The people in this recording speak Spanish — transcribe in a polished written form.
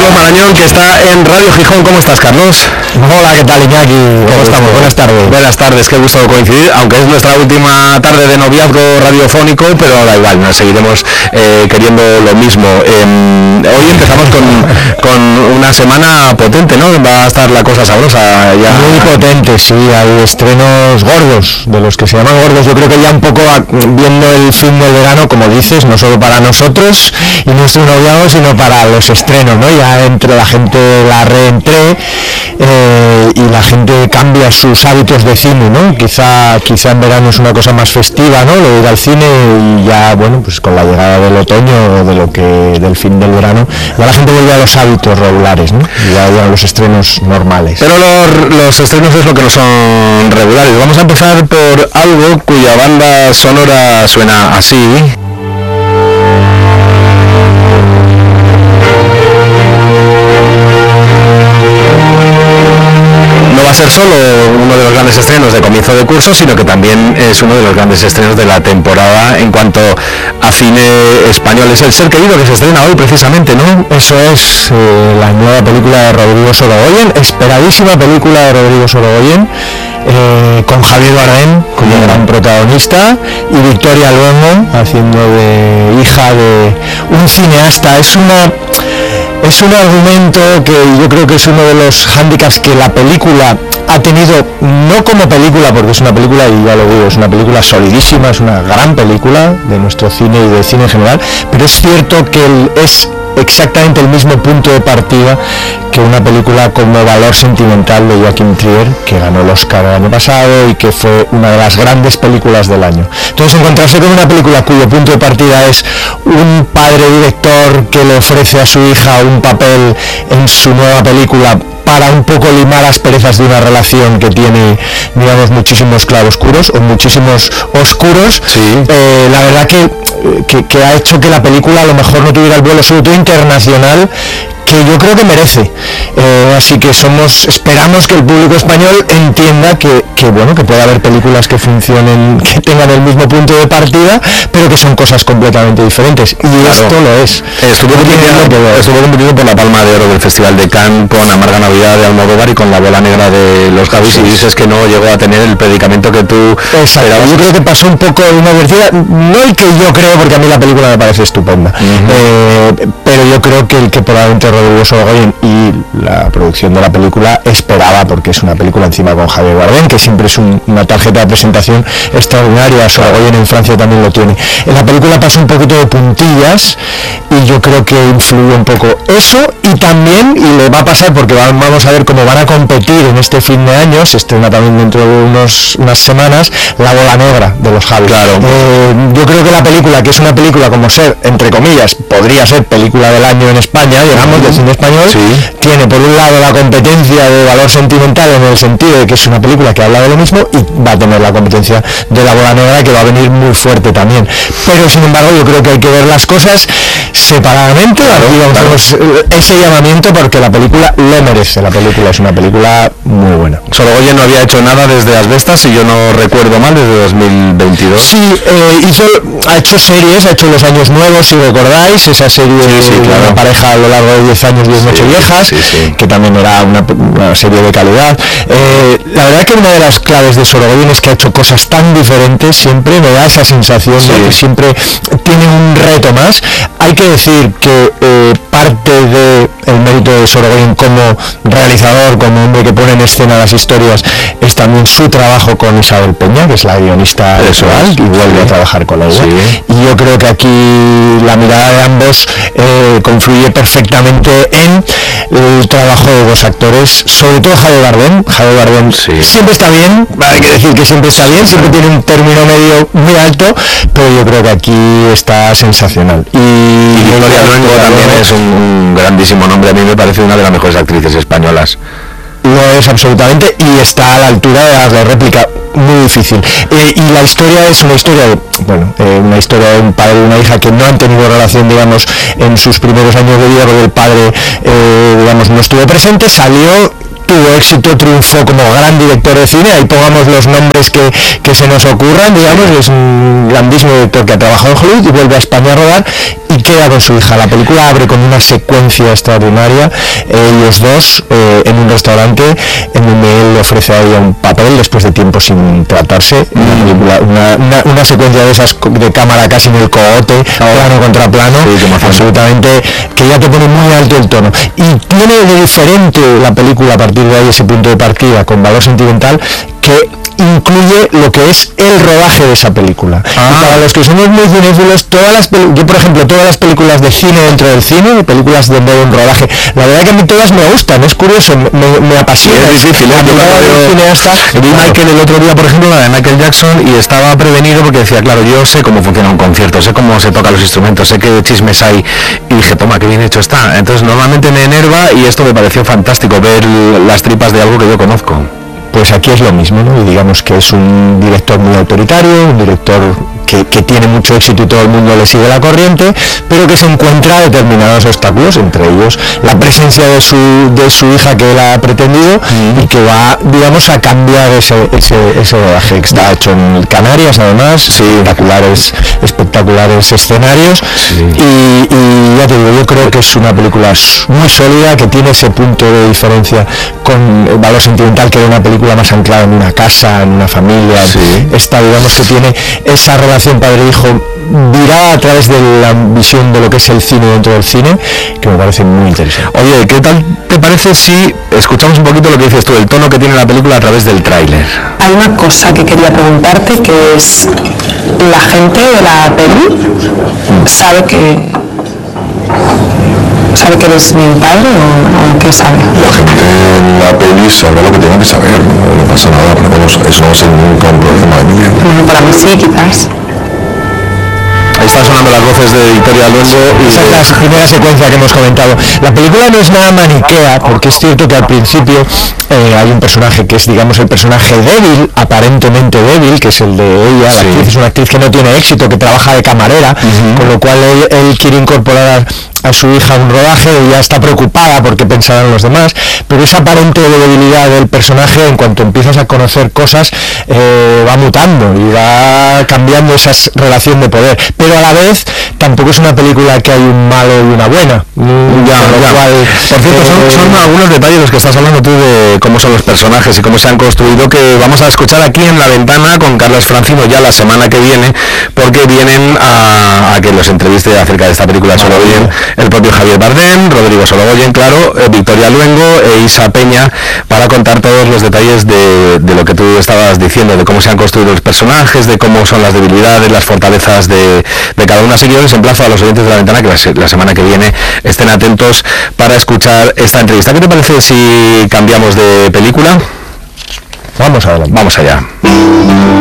Carlos Marañón, que está en Radio Gijón. ¿Cómo estás, Carlos? Hola, ¿qué tal, Iñaki? ¿Cómo estamos? Buenas tardes. Buenas tardes, qué gusto coincidir, aunque es nuestra última tarde de noviazgo radiofónico, pero da igual, nos seguiremos queriendo lo mismo. Hoy empezamos con una semana potente, ¿no? Va a estar la cosa sabrosa ya. Muy potente, sí, hay estrenos gordos, de los que se llaman gordos. Yo creo que ya un poco viendo el fin del verano, como dices, no solo para nosotros y nuestro noviazgo, sino para los estrenos, ¿no? Ya entre la gente la reentré y la gente cambia sus hábitos de cine, ¿no? Quizá en verano es una cosa más festiva, ¿no? Lo de ir al cine, y ya, bueno, pues con la llegada del otoño o del fin del verano, ya la gente vuelve a los hábitos regulares, ¿no? Ya a los estrenos normales. Pero los estrenos es lo que no son regulares. Vamos a empezar por algo cuya banda sonora suena así. No va a ser solo uno de los grandes estrenos de comienzo de curso, sino que también es uno de los grandes estrenos de la temporada en cuanto a cine español. Es El ser querido, que se estrena hoy precisamente, ¿no? Eso es, la nueva película de Rodrigo Sorogoyen, esperadísima película de Rodrigo Sorogoyen, con Javier Bardem como gran protagonista y Victoria Luengo haciendo de hija de un cineasta. Es un argumento que yo creo que es uno de los hándicaps que la película ha tenido, no como película, porque es una película, y ya lo digo, es una película solidísima, es una gran película de nuestro cine y del cine en general, pero es cierto que es exactamente el mismo punto de partida que una película como Valor sentimental de Joachim Trier, que ganó el Oscar el año pasado y que fue una de las grandes películas del año. Entonces, encontrarse con una película cuyo punto de partida es un padre director que le ofrece a su hija un papel en su nueva película para un poco limar asperezas de una relación que tiene, digamos, muchísimos claroscuros o muchísimos oscuros, sí. La verdad que ha hecho que la película a lo mejor no tuviera el vuelo, sobre todo internacional, que yo creo que merece. Así que esperamos que el público español entienda que bueno, que puede haber películas que funcionen, que tengan el mismo punto de partida, pero que son cosas completamente diferentes, y claro, esto lo es. Estuvo compitiendo por la Palma de Oro del Festival de Cannes con Amarga Navidad de Almodóvar y con La Bola Negra de los Gavis, sí. Y dices que no llegó a tener el predicamento que tú esperabas. Yo creo que pasó un poco inadvertida, no el que yo creo, porque a mí la película me parece estupenda, pero yo creo que el que probablemente Rodrigo Sorogoyen y la producción de la película esperaba, porque es una película encima con Javier Bardem, que siempre es una tarjeta de presentación extraordinaria. Sorogoyen en Francia también lo tiene. En la película pasa un poquito de puntillas y yo creo que influye un poco eso, y también, y le va a pasar porque vamos a ver cómo van a competir en este fin de año, se estrena también dentro de unas semanas, La Bola Negra de los Javis. Claro. Yo creo que la película, que es una película como ser, entre comillas, podría ser película del año en España, digamos, del cine español, sí. Tiene por un lado la competencia de Valor sentimental, en el sentido de que es una película que habla de lo mismo, y va a tener la competencia de La Bola Negra, que va a venir muy fuerte también. Pero sin embargo yo creo que hay que ver las cosas separadamente, claro. Ese llamamiento, porque la película lo merece. La película es una película muy buena. Sorogoyen no había hecho nada desde Asbestas, si yo no recuerdo mal, desde 2022. Sí, ha hecho series, ha hecho Los Años Nuevos, si recordáis, esa serie de claro. Una pareja a lo largo de 10 años, 10 Nocheviejas, que también era una serie de calidad. La verdad que una de las claves de Sorogoyen es que ha hecho cosas tan diferentes, siempre me da esa sensación de que siempre tiene un reto más. Hay que decir que parte del mérito de Sorogoyen como realizador, como hombre que pone en escena las historias, es también su trabajo con Isabel Peña, que es la guionista actual, y vuelve a trabajar con ella. Sí. Y yo creo que aquí la mirada de ambos confluye perfectamente en el trabajo de dos actores, sobre todo Javier Bardem. Javier Bardem siempre está bien, hay que decir que siempre está bien, siempre tiene un término medio muy alto, pero yo creo que aquí está sensacional. Y Victoria Luengo también es un grandísimo nombre, a mí me parece una de las mejores actrices españolas. Lo es absolutamente, y está a la altura de darle réplica, muy difícil. Y la historia es una historia de un padre y una hija que no han tenido relación, digamos, en sus primeros años de vida, porque el padre, digamos, no estuvo presente, salió, tuvo éxito, triunfó como gran director de cine, ahí pongamos los nombres que se nos ocurran, digamos, es un grandísimo director que ha trabajado en Hollywood y vuelve a España a rodar y queda con su hija. La película abre con una secuencia extraordinaria, ellos dos en un restaurante en donde él le ofrece a ella un papel después de tiempo sin tratarse, una secuencia de esas de cámara casi en el cogote, plano contra plano, absolutamente, que ya te pone muy alto el tono, y tiene de diferente la película a partir de ahí, ese punto de partida con valor sentimental, que incluye lo que es el rodaje de esa película. Y para los que somos muy cinéfilos, yo por ejemplo, todas las películas de cine dentro del cine, películas donde hay un rodaje, la verdad que a mí todas me gustan, es curioso, me apasiona. Es difícil, vi Michael el otro día, por ejemplo, la de Michael Jackson, y estaba prevenido porque decía, claro, yo sé cómo funciona un concierto, sé cómo se tocan los instrumentos, sé qué chismes hay, y dije, toma, qué bien hecho está. Entonces normalmente me enerva, y esto me pareció fantástico, ver las tripas de algo que yo conozco. Pues aquí es lo mismo, ¿no? Y digamos que es un director muy autoritario, un director que tiene mucho éxito y todo el mundo le sigue la corriente, pero que se encuentra determinados obstáculos, entre ellos la presencia de su hija que él ha pretendido y que va, digamos, a cambiar ese rodaje que está hecho en Canarias, además, espectaculares escenarios, y ya te digo, yo creo que es una película muy sólida, que tiene ese punto de diferencia con el valor sentimental, que era una película más anclada en una casa, en una familia. Esta, digamos, que tiene esa relación padre-hijo virada a través de la visión de lo que es el cine dentro del cine, que me parece muy interesante. Oye, ¿qué tal te parece si escuchamos un poquito lo que dices tú, el tono que tiene la película a través del tráiler? Hay una cosa que quería preguntarte, que es, ¿la gente de la peli sabe que eres mi padre o qué sabe? La gente en la peli sabrá lo que tenga que saber, no pasa nada, pero vamos, eso no va a ser nunca un problema de mi vida. Bueno, para mí sí, quizás. Ahí están sonando las voces de Victoria Luengo y esa es la primera secuencia que hemos comentado. La película no es nada maniquea, porque es cierto que al principio hay un personaje que es, digamos, el personaje débil, aparentemente débil, que es el de ella. La actriz es una actriz que no tiene éxito, que trabaja de camarera, con lo cual él quiere incorporar a su hija a un rodaje, ella está preocupada porque pensarán los demás, pero esa aparente debilidad del personaje, en cuanto empiezas a conocer cosas, va mutando y va cambiando esa relación de poder, pero a la vez tampoco es una película que hay un malo y una buena. Por cierto, son algunos detalles los que estás hablando tú de cómo son los personajes y cómo se han construido, que vamos a escuchar aquí en La Ventana con Carlos Francino ya la semana que viene, porque vienen a que los entreviste acerca de esta película Sorogoyen el propio Javier Bardem, Rodrigo Sorogoyen, claro, Victoria Luengo e Isa Peña, para contar todos los detalles de lo que tú estabas diciendo, de cómo se han construido los personajes, de cómo son las debilidades, las fortalezas de cada una. Así que yo les emplazo a los oyentes de La Ventana que la semana que viene estén atentos para escuchar esta entrevista. ¿Qué te parece si cambiamos de película? Vamos adelante. Vamos allá.